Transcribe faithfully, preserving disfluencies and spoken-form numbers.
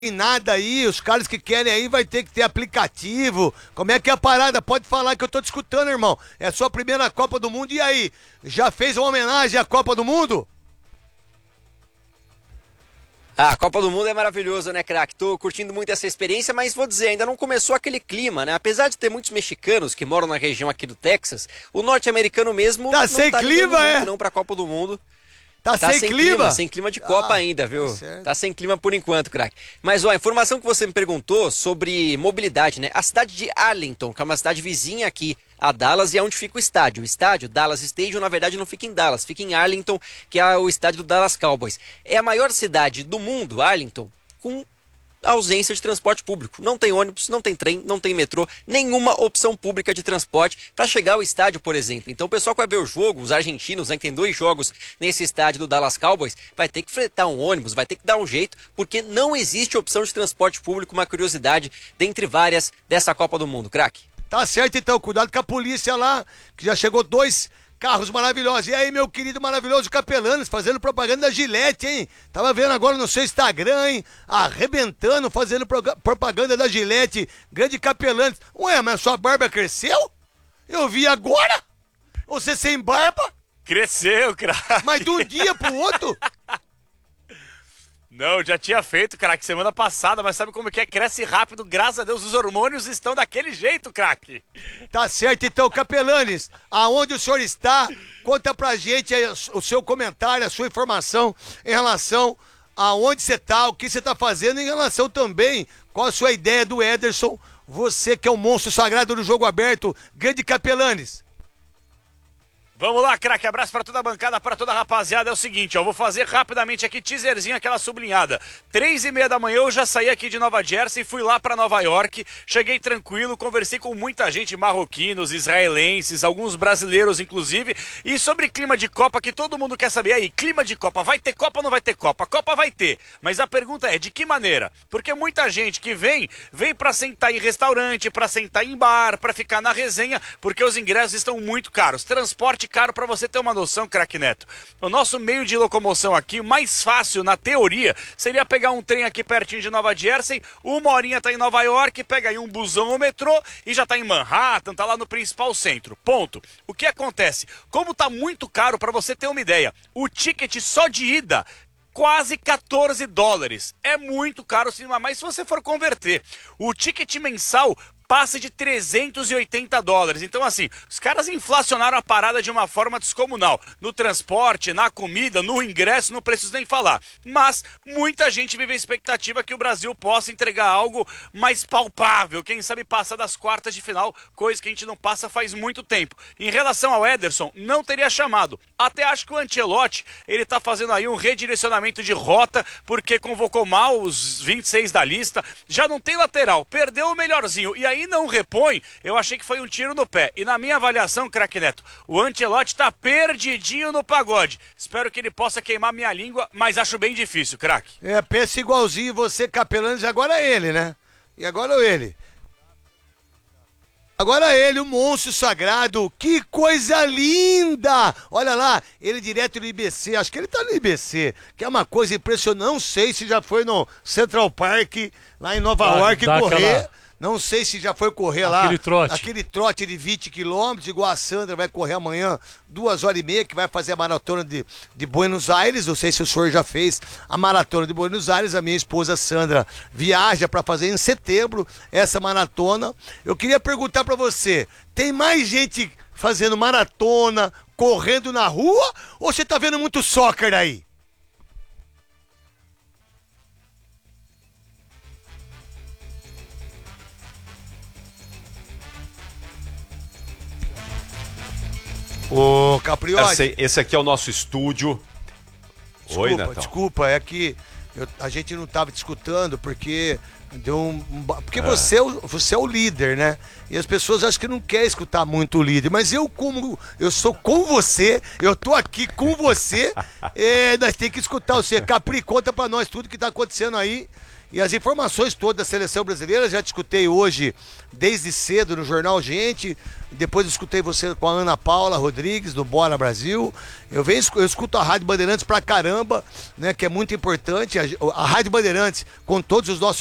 nada aí, os caras que querem aí vai ter que ter aplicativo. Como é que é a parada? Pode falar que eu tô te escutando, irmão. É a sua primeira Copa do Mundo, e aí? Já fez uma homenagem à Copa do Mundo? Ah, a Copa do Mundo é maravilhoso, né, craque? Tô curtindo muito essa experiência, mas vou dizer, ainda não começou aquele clima, né? Apesar de ter muitos mexicanos que moram na região aqui do Texas, o norte-americano mesmo tá não sem tá clima, muito é? não pra Copa do Mundo. Tá, Tá sem, sem clima? clima? Sem clima de Copa Ah, ainda, viu? tá Tá sem clima por enquanto, craque. Mas, ó, a informação que você me perguntou sobre mobilidade, né? A cidade de Arlington, que é uma cidade vizinha aqui a Dallas, e é onde fica o estádio. O estádio, Dallas Stadium, na verdade não fica em Dallas, fica em Arlington, que é o estádio do Dallas Cowboys. É a maior cidade do mundo, Arlington, com ausência de transporte público. Não tem ônibus, não tem trem, não tem metrô, nenhuma opção pública de transporte para chegar ao estádio, por exemplo. Então o pessoal que vai ver o jogo, os argentinos, né, que tem dois jogos nesse estádio do Dallas Cowboys, vai ter que fretar um ônibus, vai ter que dar um jeito, porque não existe opção de transporte público, uma curiosidade dentre várias dessa Copa do Mundo, craque. Tá certo, então, cuidado com a polícia lá, que já chegou dois carros maravilhosos. E aí, meu querido maravilhoso Capelanes, fazendo propaganda da Gillette, hein? Tava vendo agora no seu Instagram, hein? Arrebentando, fazendo pro- propaganda da Gillette. Grande Capelanes. Ué, mas sua barba cresceu? Eu vi agora? Você sem barba? Cresceu, craque. Mas de um dia pro outro? Não, já tinha feito, craque, semana passada, mas sabe como que é? Cresce rápido, graças a Deus, os hormônios estão daquele jeito, craque. Tá certo, então, Capelanes, aonde o senhor está? Conta pra gente aí o seu comentário, a sua informação em relação aonde você tá, o que você tá fazendo, em relação também, qual a sua ideia do Ederson, você que é o monstro sagrado do jogo aberto, grande Capelanes. Vamos lá, craque, abraço pra toda a bancada, pra toda a rapaziada. É o seguinte, ó, vou fazer rapidamente aqui, teaserzinho, aquela sublinhada. Três e meia da manhã eu já saí aqui de Nova Jersey, fui lá pra Nova York, cheguei tranquilo, conversei com muita gente, marroquinos, israelenses, alguns brasileiros inclusive, e sobre clima de Copa, que todo mundo quer saber. Aí, clima de Copa, vai ter Copa ou não vai ter Copa? Copa vai ter, mas a pergunta é, de que maneira? Porque muita gente que vem, vem pra sentar em restaurante, pra sentar em bar, pra ficar na resenha, porque os ingressos estão muito caros. Transporte caro, para você ter uma noção, craque Neto. O nosso meio de locomoção aqui, o mais fácil, na teoria, seria pegar um trem aqui pertinho de Nova Jersey, uma horinha tá em Nova York, pega aí um busão ou metrô e já tá em Manhattan, tá lá no principal centro. Ponto. O que acontece? Como tá muito caro, para você ter uma ideia, o ticket só de ida quase quatorze dólares. É muito caro, sim, mas se você for converter, o ticket mensal passa de trezentos e oitenta dólares. Então, assim, os caras inflacionaram a parada de uma forma descomunal. No transporte, na comida, no ingresso, não preciso nem falar. Mas muita gente vive a expectativa que o Brasil possa entregar algo mais palpável. Quem sabe passar das quartas de final, coisa que a gente não passa faz muito tempo. Em relação ao Ederson, não teria chamado. Até acho que o Ancelotti, ele tá fazendo aí um redirecionamento de rota, porque convocou mal os vinte e seis da lista. Já não tem lateral, perdeu o melhorzinho. E aí não repõe, eu achei que foi um tiro no pé. E na minha avaliação, craque Neto, o Ancelotti tá perdidinho no pagode. Espero que ele possa queimar minha língua, mas acho bem difícil, craque. É, pensa igualzinho você, Capelanes, e agora ele, né? E agora ele. Agora ele, o monstro sagrado, que coisa linda! Olha lá, ele direto do I B C, acho que ele tá no I B C, que é uma coisa impressionante, não sei se já foi no Central Park, lá em Nova Ah, York, dá correr... aquela- Não sei se já foi correr lá. Aquele trote. Aquele trote de vinte quilômetros, igual a Sandra vai correr amanhã, duas horas e meia, que vai fazer a maratona de, de Buenos Aires. Não sei se o senhor já fez a maratona de Buenos Aires. A minha esposa Sandra viaja para fazer em setembro essa maratona. Eu queria perguntar para você, tem mais gente fazendo maratona, correndo na rua, ou você tá vendo muito soccer aí? Ô, Capriotti. Esse, esse aqui é o nosso estúdio. Desculpa, Oi, Netão. desculpa, é que eu- a gente não estava te escutando porque deu um, um ba- porque você, é o, você é o líder, né? E as pessoas acham que não querem escutar muito o líder, mas eu como eu sou com você, eu tô aqui com você, é, nós temos que escutar você. Capri, conta pra nós tudo que tá acontecendo aí E as informações todas da seleção brasileira, já te escutei hoje desde cedo no Jornal Gente, depois escutei você com a Ana Paula Rodrigues, do Bora Brasil. Eu, venho, eu escuto a Rádio Bandeirantes pra caramba, né, que é muito importante. A, a Rádio Bandeirantes, com todos os nossos